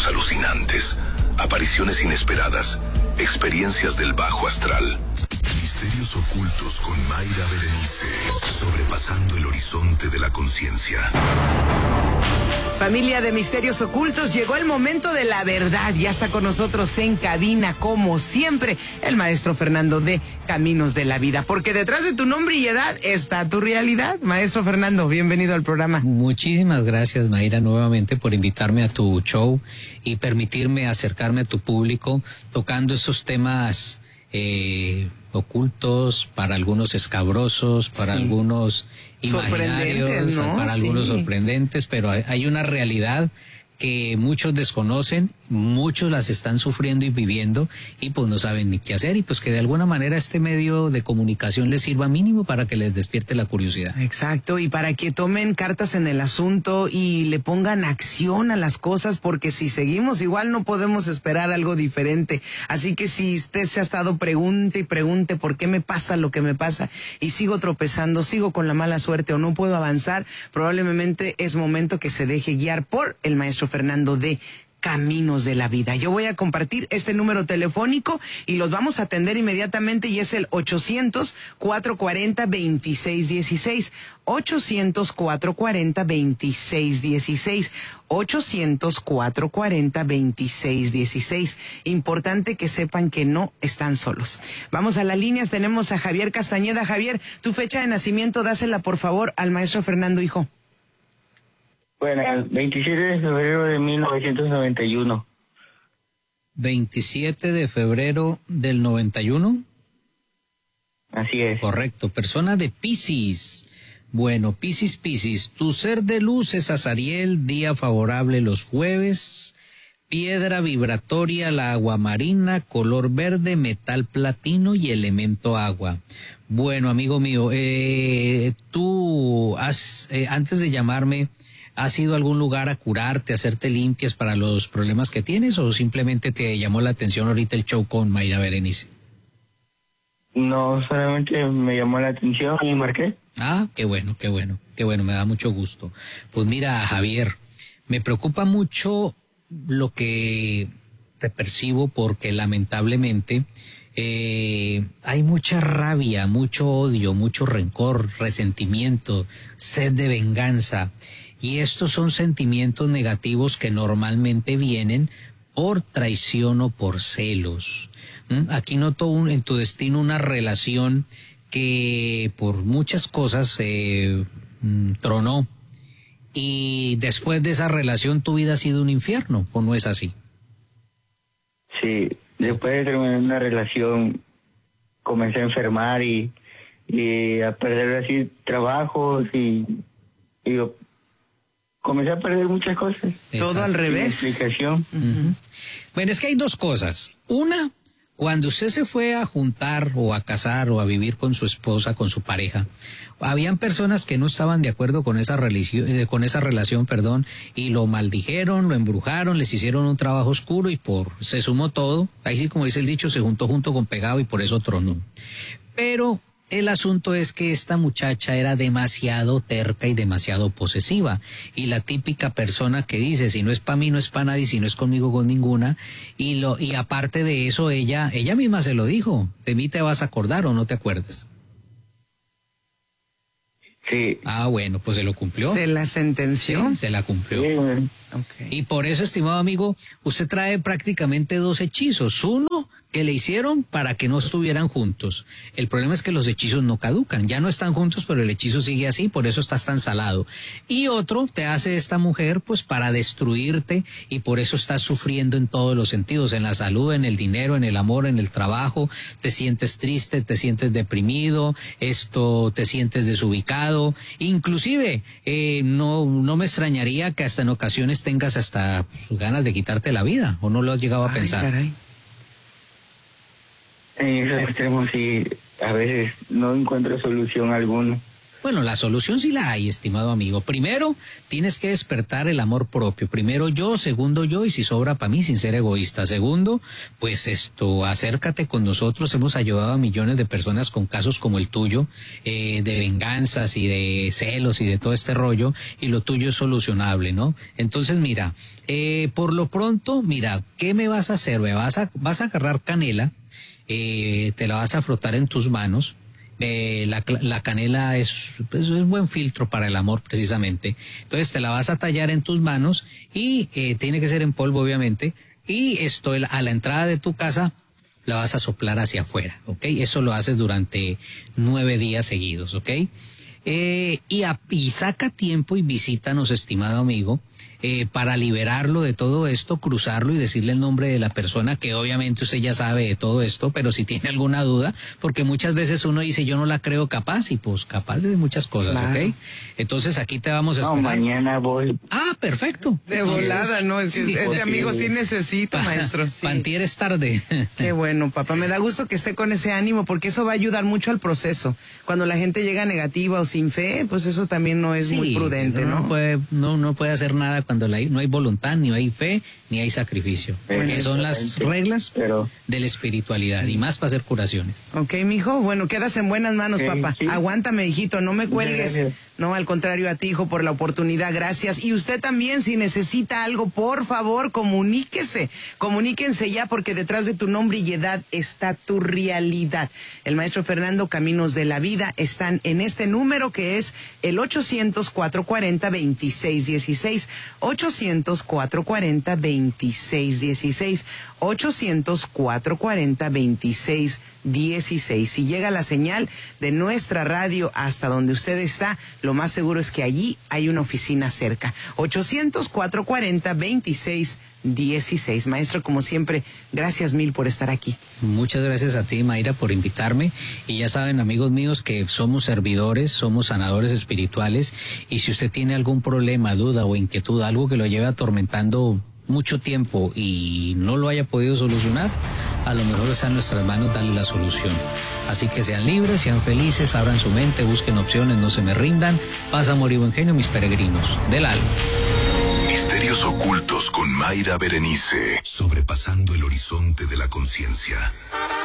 encuentros alucinantes, apariciones inesperadas, experiencias del bajo astral. Misterios ocultos con Mayra Berenice, sobrepasando el horizonte de la conciencia. Familia de Misterios Ocultos, llegó el momento de la verdad. Ya está con nosotros en cabina, como siempre, el maestro Fernando de Caminos de la Vida. Porque detrás de tu nombre y edad está tu realidad. Maestro Fernando, bienvenido al programa. Muchísimas gracias, Mayra, nuevamente por invitarme a tu show y permitirme acercarme a tu público tocando esos temas ocultos, para algunos escabrosos, para algunos imaginarios, ¿no? Para algunos sorprendentes, pero hay una realidad que muchos desconocen, muchos las están sufriendo y viviendo y pues no saben ni qué hacer, y pues que de alguna manera este medio de comunicación les sirva mínimo para que les despierte la curiosidad. Exacto, y para que tomen cartas en el asunto y le pongan acción a las cosas, porque si seguimos igual no podemos esperar algo diferente. Así que si usted se ha estado pregunte y pregunte por qué me pasa lo que me pasa y sigo tropezando, sigo con la mala suerte o no puedo avanzar, probablemente es momento que se deje guiar por el maestro Fernando de Caminos de la Vida. Yo voy a compartir este número telefónico y los vamos a atender inmediatamente, y es el 800-440-2616. 800-440-2616. 800-440-2616. Importante que sepan que no están solos. Vamos a las líneas, tenemos a Javier Castañeda. Javier, tu fecha de nacimiento, dásela por favor al maestro Fernando, hijo. Bueno, el 27 de febrero de 1991. 27 de febrero del 91. Así es. Correcto. Persona de Piscis. Bueno, Piscis. Tu ser de luz es Azariel, día favorable los jueves. Piedra vibratoria, la agua marina, color verde, metal platino y elemento agua. Bueno, amigo mío, tú has, antes de llamarme, ¿has ido a algún lugar a curarte, a hacerte limpias para los problemas que tienes, o simplemente te llamó la atención ahorita el show con Mayra Berenice? No, solamente me llamó la atención y marqué. Ah, qué bueno, me da mucho gusto. Pues mira, Javier, me preocupa mucho lo que te percibo, porque lamentablemente hay mucha rabia, mucho odio, mucho rencor, resentimiento, sed de venganza. Y estos son sentimientos negativos que normalmente vienen por traición o por celos. Aquí noto en tu destino una relación que por muchas cosas tronó. Y después de esa relación tu vida ha sido un infierno, ¿o no es así? Sí, después de terminar una relación comencé a enfermar y a perder así trabajos y comencé a perder muchas cosas. Exacto. Todo al revés. Explicación. Bueno, es que hay dos cosas. Una, cuando usted se fue a juntar o a casar o a vivir con su esposa, con su pareja, habían personas que no estaban de acuerdo con esa relación, y lo maldijeron, lo embrujaron, les hicieron un trabajo oscuro y se sumó todo. Ahí sí, como dice el dicho, se juntó junto con pegado y por eso tronó. Pero el asunto es que esta muchacha era demasiado terca y demasiado posesiva, y la típica persona que dice, si no es para mí, no es para nadie, si no es conmigo, con ninguna, y aparte de eso, ella misma se lo dijo, de mí te vas a acordar o no te acuerdas. Sí. Ah, bueno, pues se lo cumplió. ¿Se la sentenció? Sí, se la cumplió. Sí, bueno. Okay. Y por eso, estimado amigo, usted trae prácticamente dos hechizos. Uno que le hicieron para que no estuvieran juntos. El problema es que los hechizos no caducan. Ya no están juntos, pero el hechizo sigue así, por eso estás tan salado. Y otro te hace esta mujer pues para destruirte, y por eso estás sufriendo en todos los sentidos, en la salud, en el dinero, en el amor, en el trabajo. Te sientes triste, te sientes deprimido, te sientes desubicado. Inclusive, no me extrañaría que hasta en ocasiones tengas hasta ganas de quitarte la vida, ¿o no lo has llegado a pensar? Caray. En esos extremos sí, a veces no encuentro solución alguna. Bueno, la solución sí la hay, estimado amigo. Primero, tienes que despertar el amor propio. Primero yo, segundo yo, y si sobra para mí, sin ser egoísta. Segundo, pues acércate con nosotros. Hemos ayudado a millones de personas con casos como el tuyo, de venganzas y de celos y de todo este rollo, y lo tuyo es solucionable, ¿no? Entonces, mira, por lo pronto, mira, ¿qué me vas a hacer? Vas a agarrar canela, te la vas a frotar en tus manos. La canela es un buen filtro para el amor, precisamente. Entonces te la vas a tallar en tus manos y tiene que ser en polvo, obviamente. Y a la entrada de tu casa la vas a soplar hacia afuera, ¿ok? Eso lo haces durante 9 días seguidos, ¿ok? Y saca tiempo y visítanos, estimado amigo, para liberarlo de todo esto, cruzarlo y decirle el nombre de la persona, que obviamente usted ya sabe de todo esto, pero si tiene alguna duda, porque muchas veces uno dice yo no la creo capaz, y pues capaz de muchas cosas, claro. ¿Ok? Entonces aquí te vamos a esperar. No, mañana voy. Ah, perfecto. De volada, ¿no? Amigo sí necesita, maestro. Sí. Pantier es tarde. Qué bueno, papá. Me da gusto que esté con ese ánimo, porque eso va a ayudar mucho al proceso. Cuando la gente llega negativa o sin fe, pues eso también no es muy prudente, ¿no? No puede hacer nada cuando no hay voluntad, ni hay fe, ni hay sacrificio. Que son las reglas de la espiritualidad, y más para hacer curaciones. Ok, mijo, bueno, quedas en buenas manos, papá. Sí. Aguántame, hijito, no me cuelgues. Gracias. No, al contrario, a ti, hijo, por la oportunidad, gracias. Y usted también, si necesita algo, por favor, comuníquense ya, porque detrás de tu nombre y edad está tu realidad. El maestro Fernando, Caminos de la Vida, están en este número que es el 800-440-2616, 800-440-2616, 800-440-2616. Si llega la señal de nuestra radio hasta donde usted está, lo más seguro es que allí hay una oficina cerca. 800-440-2616. Maestro, como siempre, gracias mil por estar aquí. Muchas gracias a ti, Mayra, por invitarme. Y ya saben, amigos míos, que somos servidores, somos sanadores espirituales. Y si usted tiene algún problema, duda o inquietud, algo que lo lleve atormentando mucho tiempo y no lo haya podido solucionar, a lo mejor está en nuestras manos darle la solución. Así que sean libres, sean felices, abran su mente, busquen opciones, no se me rindan. Paz, amor y buen genio, mis peregrinos del alma. Misterios ocultos con Mayra Berenice, sobrepasando el horizonte de la conciencia.